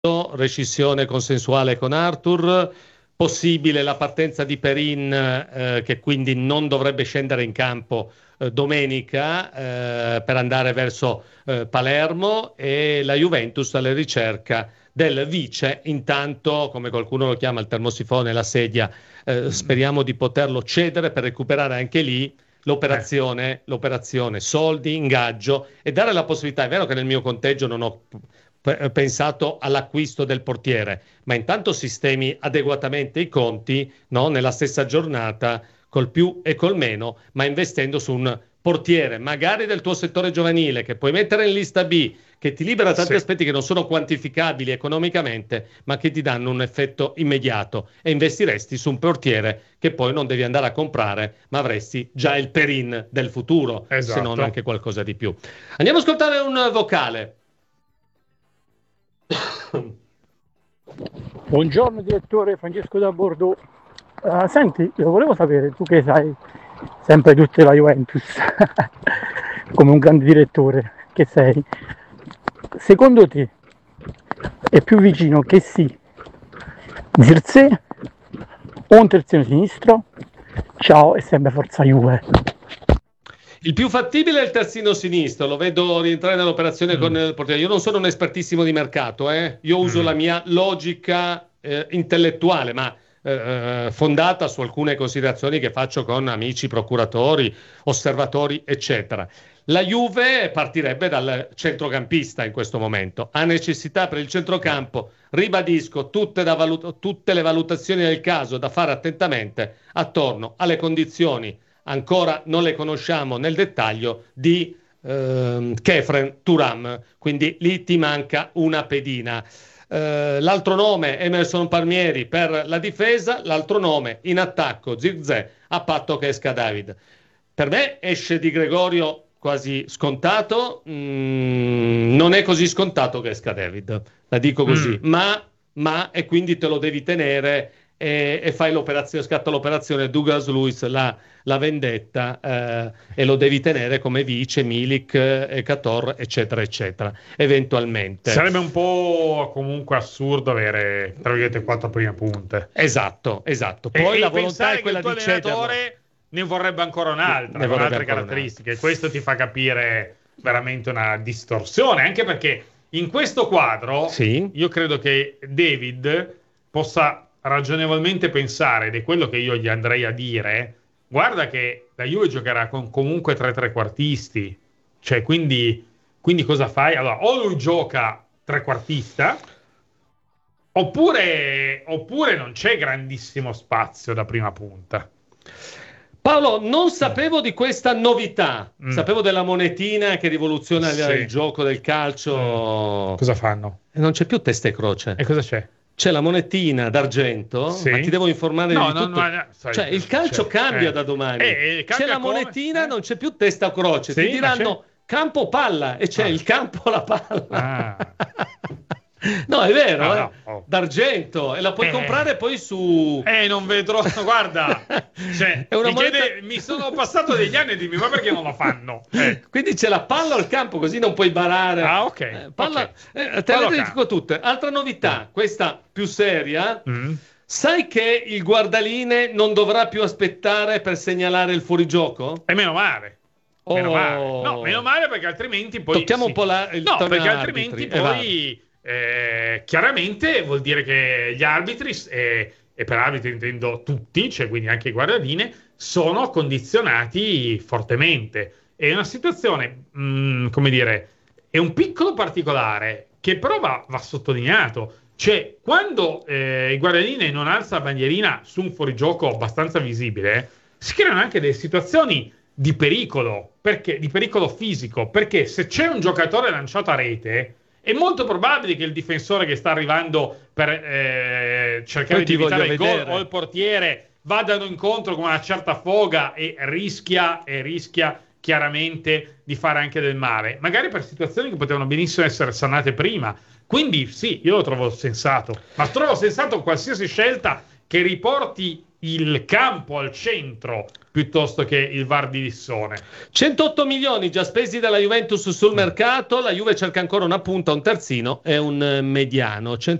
rescissione consensuale con Arthur, possibile la partenza di Perin che quindi non dovrebbe scendere in campo domenica per andare verso Palermo, e la Juventus alla ricerca del vice. Intanto, come qualcuno lo chiama, il termosifone, la sedia, speriamo di poterlo cedere per recuperare anche lì l'operazione soldi, ingaggio, e dare la possibilità. È vero che nel mio conteggio non ho pensato all'acquisto del portiere, ma intanto sistemi adeguatamente i conti, no? Nella stessa giornata, col più e col meno, ma investendo su un portiere magari del tuo settore giovanile che puoi mettere in lista B, che ti libera tanti aspetti che non sono quantificabili economicamente, ma che ti danno un effetto immediato, e investiresti su un portiere che poi non devi andare a comprare, ma avresti già il Perin del futuro, se non anche qualcosa di più. Andiamo ad ascoltare un vocale. Buongiorno direttore, Francesco da Bordeaux. Senti, io volevo sapere, tu che sai sempre tutta la Juventus come un grande direttore che sei, secondo te è più vicino che sì Zirkzee o un terzino sinistro? Ciao e sempre forza Juve. Il più fattibile è il terzino sinistro, lo vedo rientrare nell'operazione con il portiere. Io non sono un espertissimo di mercato, io uso la mia logica intellettuale, ma fondata su alcune considerazioni che faccio con amici procuratori, osservatori, eccetera. La Juve partirebbe dal centrocampista in questo momento, ha necessità per il centrocampo, ribadisco, tutte le valutazioni del caso da fare attentamente attorno alle condizioni, ancora non le conosciamo nel dettaglio, di Khéphren Thuram, quindi lì ti manca una pedina. L'altro nome Emerson Palmieri per la difesa, l'altro nome in attacco Zirkzee, a patto che esca David. Per me esce Di Gregorio quasi scontato, non è così scontato che esca David, la dico così, ma e quindi te lo devi tenere e fai l'operazione, scatta l'operazione Douglas Luiz, la vendetta, e lo devi tenere come vice Milik e Cator, eccetera eccetera, eventualmente. Sarebbe un po' comunque assurdo avere tra virgolette 4 prime punte. Esatto. Poi la volontà è quella di cederlo. Ne vorrebbe ancora un'altra, con altre caratteristiche. Questo ti fa capire veramente una distorsione, anche perché in questo quadro io credo che David possa ragionevolmente pensare, ed è quello che io gli andrei a dire: guarda che la Juve giocherà con comunque 3 trequartisti, cioè quindi cosa fai? Allora, o lui gioca trequartista, oppure non c'è grandissimo spazio da prima punta. Paolo, non sapevo di questa novità. Sapevo della monetina che rivoluziona il gioco del calcio. Cosa fanno? Non c'è più testa e croce. E cosa c'è? C'è la monetina d'argento, ma ti devo informare di tutto. Cioè, il calcio cambia da domani. C'è la monetina, non c'è più testa o croce. Ti diranno campo palla, e c'è il campo la palla. No, è vero, d'argento, e la puoi comprare poi su... non vedrò, guarda, cioè, mi sono passato degli anni e dimmi, ma perché non lo fanno? Quindi c'è la palla al campo, così non puoi barare. Palla, te le dico tutte. Altra novità, questa più seria, sai che il guardaline non dovrà più aspettare per segnalare il fuorigioco? E meno male. Meno male, perché altrimenti poi... Tocchiamo un po' perché altrimenti poi... chiaramente vuol dire che gli arbitri, e per arbitri intendo tutti, cioè quindi anche i guardaline, sono condizionati fortemente. È una situazione, come dire, è un piccolo particolare che però va sottolineato. Cioè, quando il guardaline non alza la bandierina su un fuorigioco abbastanza visibile, si creano anche delle situazioni di pericolo, di pericolo fisico, perché se c'è un giocatore lanciato a rete, è molto probabile che il difensore che sta arrivando per cercare di evitare il gol, o il portiere, vadano incontro con una certa foga e rischia chiaramente di fare anche del male, magari per situazioni che potevano benissimo essere sanate prima. Quindi sì, io lo trovo sensato, ma trovo sensato qualsiasi scelta che riporti il campo al centro piuttosto che il VAR di Lissone. 108 milioni già spesi dalla Juventus sul mercato, la Juve cerca ancora una punta, un terzino e un mediano.